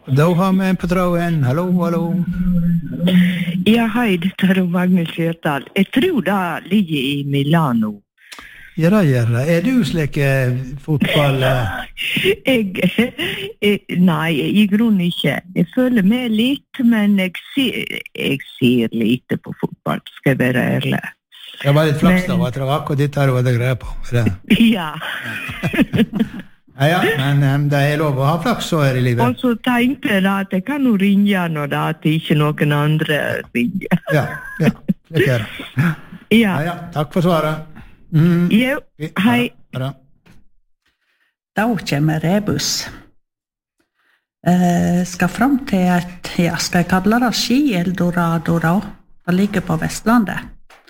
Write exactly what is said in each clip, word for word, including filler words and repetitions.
Da har vi en på tråden. Hallo, hallo. Ja, hei, dette er Magnus Skjørtal. Jeg tror det ligger i Milano. Ja, det gjør det. Er du slik fotball? Jeg, jeg, nei, i grunnen ikke. Jeg føler med litt, men jeg ser, jeg ser lite på fotball, skal jeg være ærlig. Det var litt flaks da, at det var akkurat ditt her du hadde greie på. Ja. Ja, ja, men um, det er lov å ha flaks så her i livet. Og så tenkte jeg da at jeg kan jo ringe når det at ikke noen andre ringer. Ja, ja, slik er det. Ja. Ja, ja, takk for svaret. Mm. Jo, hei. Bra. Da kommer rebus. Eh, skal fram til et, ja, skal jeg kalle det Ski-Eldorado da? Det ligger på Vestlandet.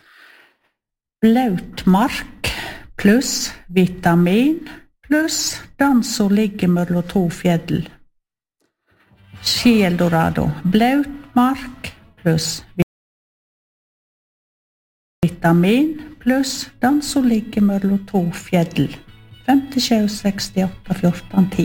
Blaut mark pluss vitamin pluss den som ligger mellom to fjell. Ski-Eldorado. Blaut mark pluss vitamin pluss den som ligger mellom to fjell. femtisju, sekstiåtte, fjorten, ti.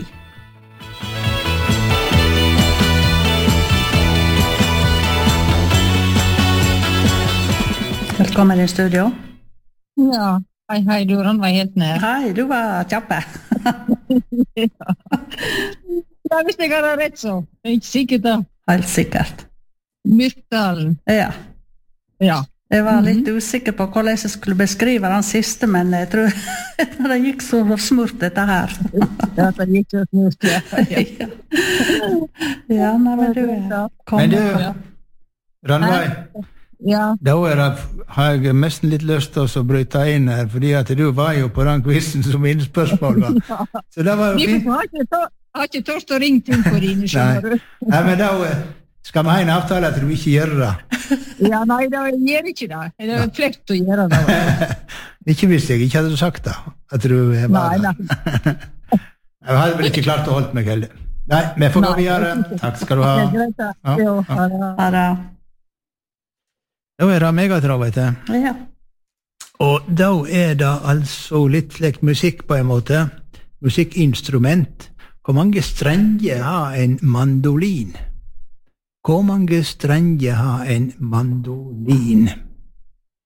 Velkommen i studio. Ja, hei, hei, du var helt nær. Hei, du var kjappe. Ja. Ja, hvis jeg har rett så. Jeg er ikke sikkert da. Helt sikkert. Myrkdalen. Ja. Ja. Jeg var litt mm-hmm. usikker på hvordan jeg skulle beskrive den siste, men jeg tror det gikk så smurt dette her. Ja, det gikk så smurt, ja. Ja, ja nei, men du er Men du, Ranveig, ja. da er det, har jeg nesten litt lyst til å bryte inn her, fordi at du var jo på den quizen som innspørsmål var. Ja. Så det var jo fint. Vi har ikke, har ikke tørst å ringe til for dine, skjønner du. Nei, men da skal vi ha en avtale at du ikke gjør det. Ja, nei, da gjør ikke det. Det er flekt å gjøre det. Ikke hvis jeg ikke hadde sagt det, at du var nei, det. Nei. Jeg hadde vel ikke klart å holde meg heller. Nei, vi får gå videre. Takk skal du ha. Ja, ja. Ha det. Da er det megatravet til. Ja. Og da er det altså litt slik musikk på en måte. Musikkinstrument. Hvor mange strenger har en mandolin? Hvor mange strenger har en mandolin?